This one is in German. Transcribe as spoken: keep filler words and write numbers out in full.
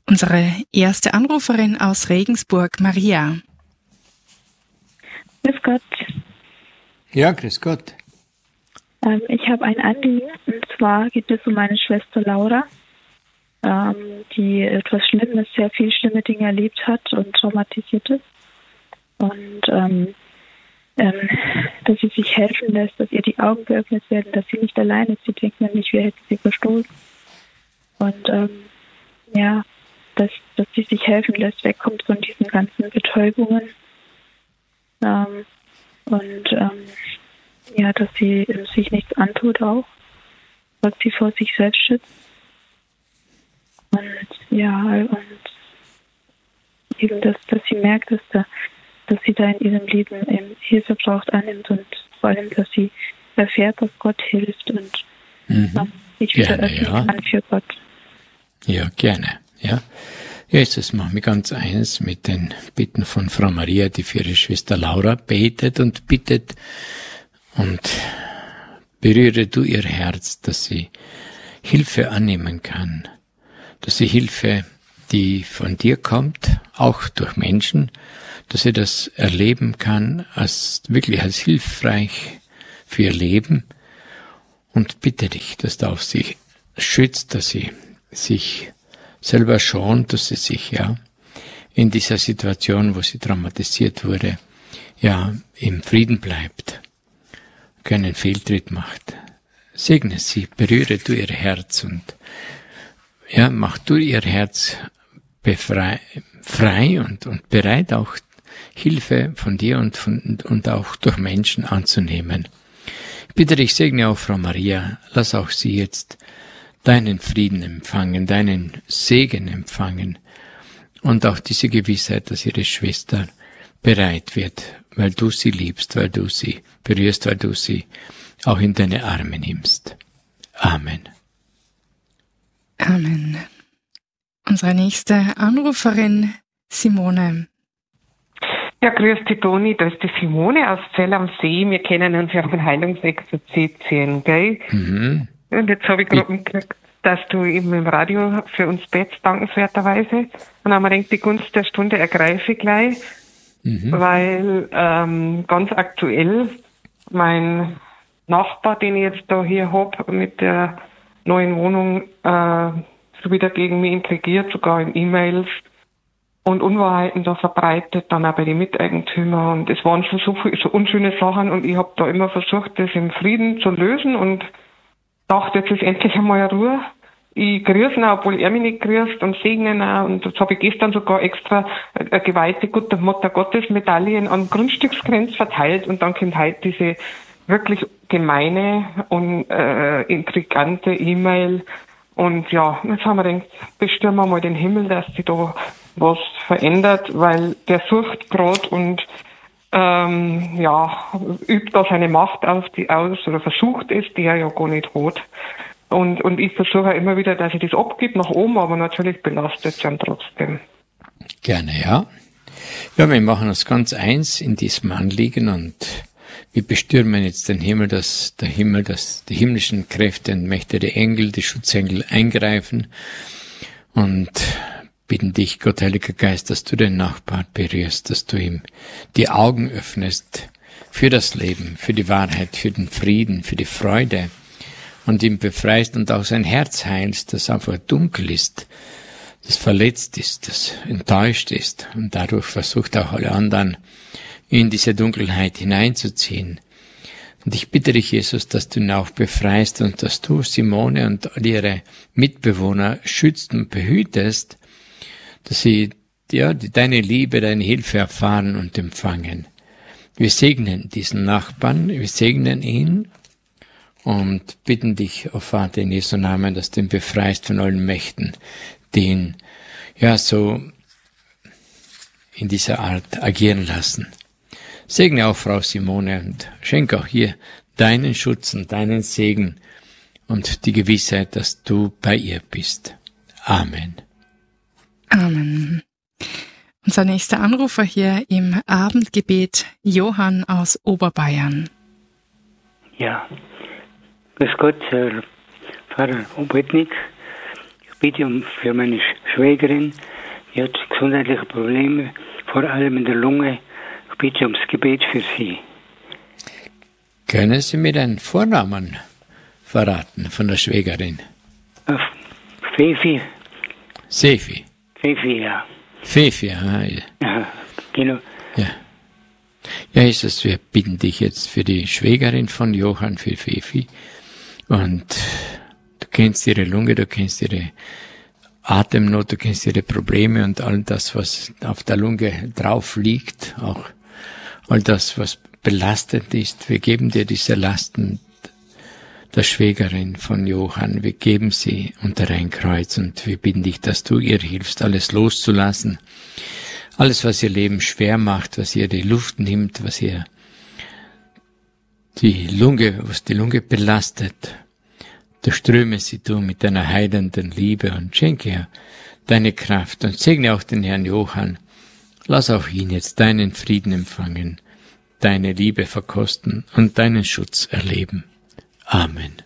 Unsere erste Anruferin aus Regensburg, Maria. Grüß Gott. Ja, grüß Gott. Ähm, ich habe ein Anliegen, und zwar geht es um meine Schwester Laura, ähm, die etwas Schlimmes, sehr viel schlimme Dinge erlebt hat und traumatisiert ist. Und ähm, ähm, dass sie sich helfen lässt, dass ihr die Augen geöffnet werden, dass sie nicht alleine ist. Sie denkt nämlich, wir hätten sie verstoßen. Und ähm, ja, dass, dass sie sich helfen lässt, wegkommt von diesen ganzen Betäubungen. Ähm, und ähm, ja, dass sie sich nichts antut auch, was sie vor sich selbst schützt. Und ja, und eben, dass, dass sie merkt, dass, da, dass sie da in ihrem Leben eben Hilfe braucht, annimmt und vor allem, dass sie erfährt, dass Gott hilft und Mhm. sich wieder Gerne, öffnen ja. kann für Gott. Ja, gerne. Ja. Jesus, mach mir ganz eins mit den Bitten von Frau Maria, die für ihre Schwester Laura betet und bittet, und berühre du ihr Herz, dass sie Hilfe annehmen kann, dass sie Hilfe, die von dir kommt, auch durch Menschen, dass sie das erleben kann, als wirklich als hilfreich für ihr Leben, und bitte dich, dass du auf sie schützt, dass sie sich selber schont, dass sie sich ja in dieser Situation, wo sie traumatisiert wurde, ja im Frieden bleibt, keinen Fehltritt macht. Segne sie, berühre du ihr Herz und ja, mach du ihr Herz befrei, frei und, und bereit, auch Hilfe von dir und, von, und auch durch Menschen anzunehmen. Ich bitte dich, segne auch Frau Maria, lass auch sie jetzt deinen Frieden empfangen, deinen Segen empfangen und auch diese Gewissheit, dass ihre Schwester bereit wird, weil du sie liebst, weil du sie berührst, weil du sie auch in deine Arme nimmst. Amen. Amen. Unsere nächste Anruferin, Simone. Ja, grüß dich, Toni, da ist die Simone aus Zell am See. Wir kennen uns ja auf dem Heilungsexerzitien, gell? Mhm. Und jetzt habe ich gerade mitgekriegt, dass du eben im Radio für uns betest, dankenswerterweise. Und dann haben wir gedacht, die Gunst der Stunde ergreife ich gleich, Mhm. weil ähm, ganz aktuell mein Nachbar, den ich jetzt da hier habe, mit der neuen Wohnung, äh, so wieder gegen mich intrigiert, sogar in E-Mails und Unwahrheiten da verbreitet, dann auch bei den Miteigentümern. Und es waren schon so viele so unschöne Sachen, und ich habe da immer versucht, das im Frieden zu lösen und dachte, jetzt ist endlich einmal Ruhe. Ich grüße ihn auch, obwohl er mich nicht grüßt, und segne ihn auch. Und das habe ich gestern sogar extra eine geweihte Gute Mutter Gottes Medaillen an Grundstücksgrenz verteilt, und dann kommt heute diese wirklich gemeine und äh, intrigante E-Mail. Und ja, jetzt haben wir gedacht, bestürmen wir mal den Himmel, dass sich da was verändert, weil der sucht gerade und ähm, ja, übt da seine Macht auf die aus oder versucht es, die er ja gar nicht hat. Und, und ich versuche auch immer wieder, dass ich das abgebe nach oben, aber natürlich belastet es ihn trotzdem. Gerne, ja. Ja, wir machen uns ganz eins in diesem Anliegen, und wir bestürmen jetzt den Himmel, dass der Himmel, dass die himmlischen Kräfte und Mächte der Engel, die Schutzengel eingreifen, und bitten dich, Gott, Heiliger Geist, dass du den Nachbarn berührst, dass du ihm die Augen öffnest für das Leben, für die Wahrheit, für den Frieden, für die Freude, und ihn befreist und auch sein Herz heilst, das einfach dunkel ist, das verletzt ist, das enttäuscht ist, und dadurch versucht auch alle anderen in diese Dunkelheit hineinzuziehen. Und ich bitte dich, Jesus, dass du ihn auch befreist und dass du Simone und all ihre Mitbewohner schützt und behütest, dass sie ja, deine Liebe, deine Hilfe erfahren und empfangen. Wir segnen diesen Nachbarn, wir segnen ihn und bitten dich, o Vater, in Jesu Namen, dass du ihn befreist von allen Mächten, die ihn ja so in dieser Art agieren lassen. Segne auch Frau Simone und schenke auch hier deinen Schutz und deinen Segen und die Gewissheit, dass du bei ihr bist. Amen. Amen. Unser nächster Anrufer hier im Abendgebet, Johann aus Oberbayern. Ja, grüß Gott, Herr Pfarrer Obetnik. Ich bitte um für meine Schwägerin, die hat gesundheitliche Probleme, vor allem in der Lunge. Ich bitte ums Gebet für sie. Können Sie mir den Vornamen verraten von der Schwägerin? Äh, Fefi. Sefi. Fefi, ja. Fefi, aha. Ja. Ja, genau. Ja. Ja, Jesus, wir bitten dich jetzt für die Schwägerin von Johann, für Fefi. Und du kennst ihre Lunge, du kennst ihre Atemnot, du kennst ihre Probleme und all das, was auf der Lunge drauf liegt, auch all das, was belastend ist. Wir geben dir diese Lasten der Schwägerin von Johann. Wir geben sie unter ein Kreuz und wir bitten dich, dass du ihr hilfst, alles loszulassen. Alles, was ihr Leben schwer macht, was ihr die Luft nimmt, was ihr die Lunge, was die Lunge belastet. Durchströme sie du mit deiner heilenden Liebe und schenke ihr deine Kraft und segne auch den Herrn Johann. Lass auch ihn jetzt deinen Frieden empfangen, deine Liebe verkosten und deinen Schutz erleben. Amen.